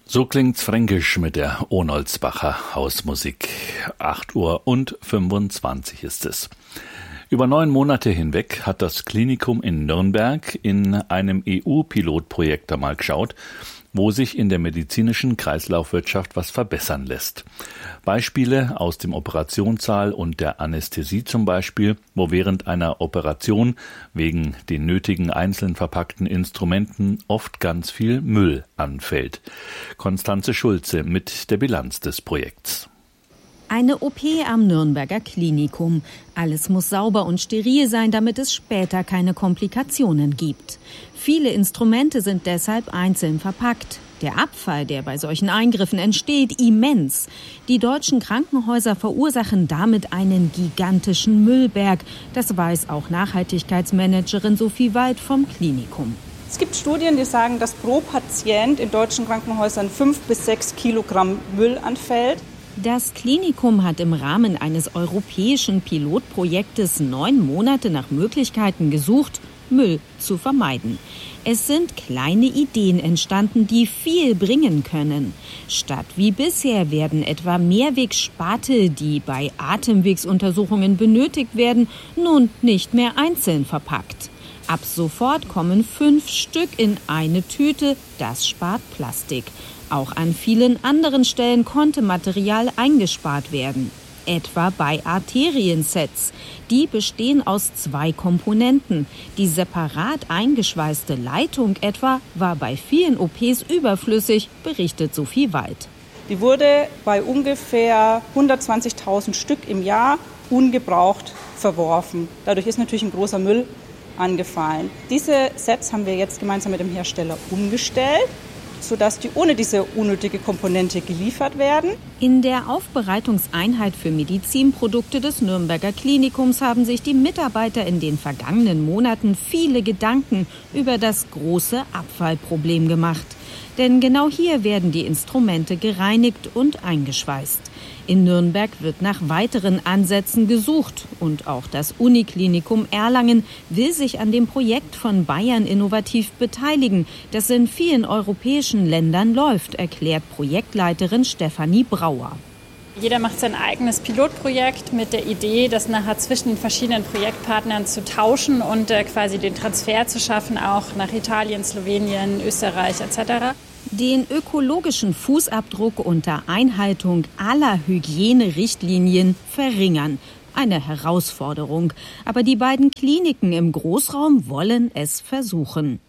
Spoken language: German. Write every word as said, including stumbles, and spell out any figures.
So klingt's fränkisch mit der Ohnolzbacher Hausmusik. acht Uhr und fünfundzwanzig ist es. Über neun Monate hinweg hat das Klinikum in Nürnberg in einem E U-Pilotprojekt einmal geschaut, wo sich in der medizinischen Kreislaufwirtschaft was verbessern lässt. Beispiele aus dem Operationssaal und der Anästhesie zum Beispiel, wo während einer Operation wegen den nötigen einzeln verpackten Instrumenten oft ganz viel Müll anfällt. Konstanze Schulze mit der Bilanz des Projekts. Eine O P am Nürnberger Klinikum. Alles muss sauber und steril sein, damit es später keine Komplikationen gibt. Viele Instrumente sind deshalb einzeln verpackt. Der Abfall, der bei solchen Eingriffen entsteht, immens. Die deutschen Krankenhäuser verursachen damit einen gigantischen Müllberg. Das weiß auch Nachhaltigkeitsmanagerin Sophie Wald vom Klinikum. Es gibt Studien, die sagen, dass pro Patient in deutschen Krankenhäusern fünf bis sechs Kilogramm Müll anfällt. Das Klinikum hat im Rahmen eines europäischen Pilotprojektes neun Monate nach Möglichkeiten gesucht, Müll zu vermeiden. Es sind kleine Ideen entstanden, die viel bringen können. Statt wie bisher werden etwa Mehrwegspate, die bei Atemwegsuntersuchungen benötigt werden, nun nicht mehr einzeln verpackt. Ab sofort kommen fünf Stück in eine Tüte, das spart Plastik. Auch an vielen anderen Stellen konnte Material eingespart werden. Etwa bei Arteriensets. Die bestehen aus zwei Komponenten. Die separat eingeschweißte Leitung etwa war bei vielen O Ps überflüssig, berichtet Sophie Wald. Die wurde bei ungefähr hundertzwanzigtausend Stück im Jahr ungebraucht verworfen. Dadurch ist natürlich ein großer Müll angefallen. Diese Sets haben wir jetzt gemeinsam mit dem Hersteller umgestellt, sodass die ohne diese unnötige Komponente geliefert werden. In der Aufbereitungseinheit für Medizinprodukte des Nürnberger Klinikums haben sich die Mitarbeiter in den vergangenen Monaten viele Gedanken über das große Abfallproblem gemacht. Denn genau hier werden die Instrumente gereinigt und eingeschweißt. In Nürnberg wird nach weiteren Ansätzen gesucht und auch das Uniklinikum Erlangen will sich an dem Projekt von Bayern Innovativ beteiligen, das in vielen europäischen Ländern läuft, erklärt Projektleiterin Stefanie Brauer. Jeder macht sein eigenes Pilotprojekt mit der Idee, das nachher zwischen den verschiedenen Projektpartnern zu tauschen und äh, quasi den Transfer zu schaffen, auch nach Italien, Slowenien, Österreich et cetera. Den ökologischen Fußabdruck unter Einhaltung aller Hygienerichtlinien verringern. Eine Herausforderung. Aber die beiden Kliniken im Großraum wollen es versuchen.